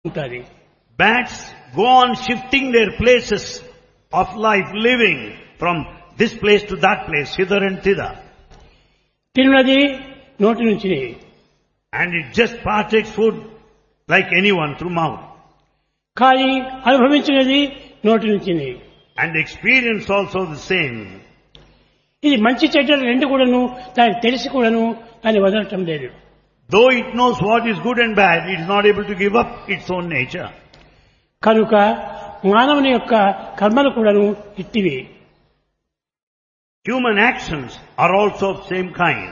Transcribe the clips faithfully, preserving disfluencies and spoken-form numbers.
ఉంటుంది. Bats go on shifting their places of life, living from this place to that place, hither and thither. తిన్నది నోటి నుంచి, And it just partakes food like anyone through mouth. కానీ అనుభవించినది నోటి నుంచి. And the experience also the same. ఇది మంచి చెడ్డలు రెండు కూడాను దానికి తెలిసి కూడాను దాన్ని వదలటం లేదు. Though it knows what is good and bad, it is not able to give up its own nature. కనుక మానవుని యొక్క కర్మలు కూడాను ఇట్టివి. Human actions are also of same kind.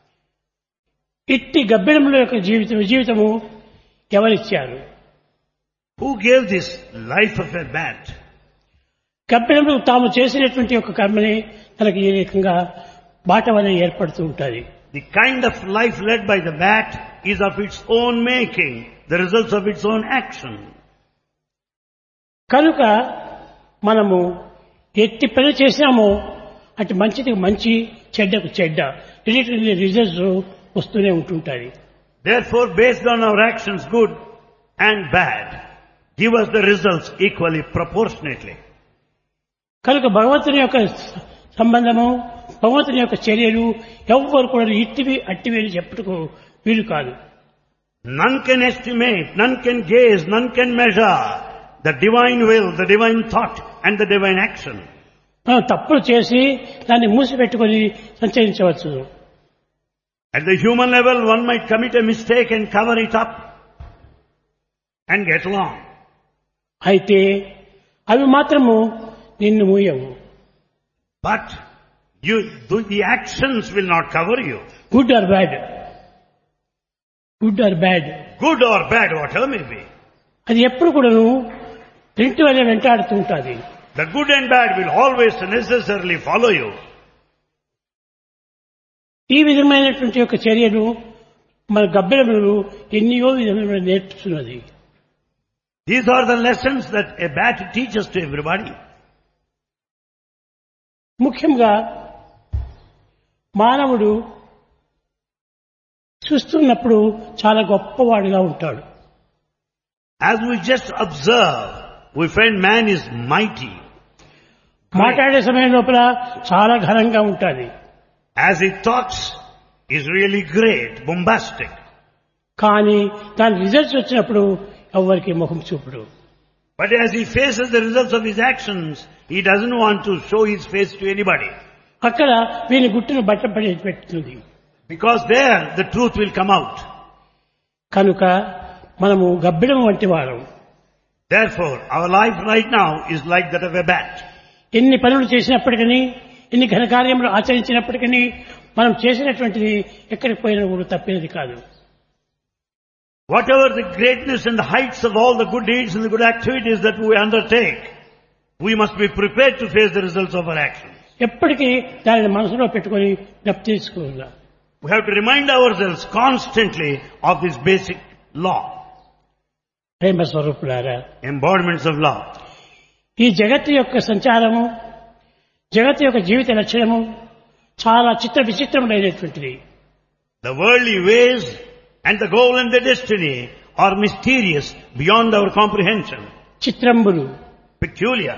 ఇట్టి గబ్బిడముల యొక్క జీవితం జీవితము ఎవరిచ్చారు? Who gave this life of a bat? గబ్బిడములు తాము చేసినటువంటి యొక్క కర్మని తనకి ఈ రకంగా బాటవనే ఏర్పడుతూ ఉంటుంది. The kind of life led by the bat is of its own making, the results of its own action. కనుక మనము ఎట్టి పని చేసినామో అటు మంచిది మంచి, చెడ్డకు చెడ్డ రిలేటెడ్ రిజల్ట్స్ వస్తూనే ఉంటుంటాయి. Therefore, based on our actions, good and bad, give us the results equally, proportionately. కనుక భగవంతుని యొక్క సంబంధము, భగవంతుని యొక్క చర్యలు ఎవ్వరు కూడా ఇట్టివి అట్టివి అని చెప్పుటకు వీలు కాదు. None can estimate, none can gaze, none can measure the divine will, the divine thought and the divine action. మనం తప్పులు చేసి దాన్ని మూసిపెట్టుకొని సంచరించవచ్చు. At the human level, one might commit a mistake and cover it up and get along. అయితే అవి మాత్రము నిన్ను మూయవు. But you, the actions will not cover you. Good or bad, good or bad Good or bad, whatever may be. అది ఎప్పుడు కూడాను రెంటి వల్ల వెంటాడుతూ ఉంటుంది. The good and bad will always necessarily follow you. ఈ విధమైనటువంటి యొక్క చర్యలు మన గబ్బిడములు ఎన్నో విధములు నేర్పుతున్నది. These are the lessons that a bat teaches to everybody. ముఖ్యంగా మానవుడు చూస్తున్నప్పుడు చాలా గొప్పవాడిగా ఉంటాడు. As we just observe, we find man is mighty. మాట్లాడే సమయం లోపల చాలా ఘనంగా ఉంటుంది. As he talks, is really great, bombastic. కానీ దాని రిజల్ట్స్ వచ్చినప్పుడు ఎవరికి ముఖం చూపుడు. But as he faces the results of his actions, he doesn't want to show his face to anybody. అక్కడ వీని గుట్టును బట్టపడి పెడుతుంది. Because there the truth will come out. కనుక మనము గబ్బిడం వంటి వారం. Therefore, our life right now is like that of a bat. ఎన్ని పనులు చేసినప్పటికీ, ఎన్ని ఘనకార్యములు ఆచరించినప్పటికీ మనం చేసినటువంటిది ఎక్కడికి పోయినా కూడా తప్పినది కాదు. Whatever the greatness and the heights of all the good deeds and the good activities that we undertake, we must be prepared to face the results of our actions. ఎప్పటికీ దానిని మనసులో పెట్టుకొని జ్ఞప్తి చేసుకోవాలి. We have to remind ourselves constantly of this basic law, ప్రేమ స్వరూపులారా, embodiments of love. ఈ జగత్తు యొక్క సంచారము, జగత్తు యొక్క జీవిత లక్షణము చాలా చిత్ర విచిత్రములైనటువంటిది. The worldly ways and the goal and the destiny are mysterious beyond our comprehension, చిత్రంబులు, peculiar,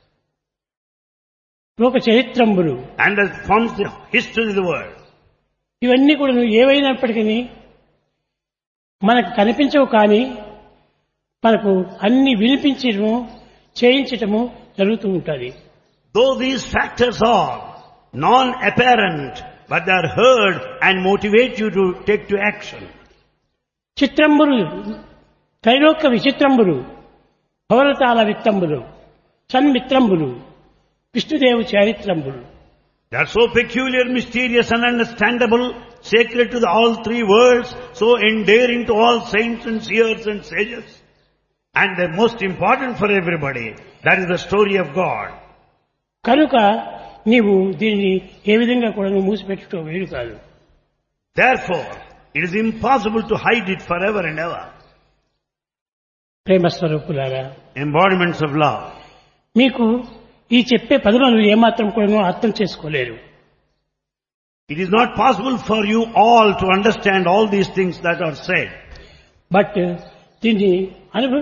లోక చరిత్రంబులు, and that forms the history of the world. ఇవన్నీ కూడా ఏవైనప్పటికీ మనకు కనిపించవు, కానీ మనకు అన్ని వినిపించడము చేయించటము జరుగుతూ ఉంటుంది. Though these factors are non-apparent, but they are heard and motivate you to take to action. చిత్రంబులు, త్రైలోక విచిత్రంబులు, భవరతాల విత్తంబులు, సన్మిత్రంబులు, విష్ణుదేవు చారిత్రంబులు. They are so peculiar, mysterious and understandable, sacred to the all three worlds, so endearing to all saints and seers and sages. And the most important for everybody, that is the story of God. కనుక నీవు దీన్ని ఏ విధంగా కూడా నువ్వు మూసిపెట్టుకో వీలు కాదు. Therefore, it is impossible to hide it forever and ever. ప్రేమ స్వరూపులారా, Embodiments of love. మీకు ఈ చెప్పే పదములు ఏమాత్రం కూడా అర్థం చేసుకోలేరు. It is not possible for you all to understand all these things that are said. But దీన్ని అనుభవం